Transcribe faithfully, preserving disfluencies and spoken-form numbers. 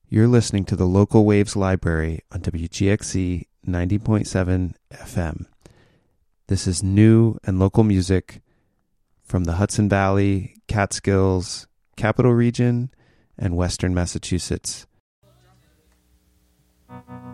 You're listening to the Local Waves Library on W G X C ninety point seven F M. This is new and local music from the Hudson Valley, Catskills, Capital Region, and Western Massachusetts.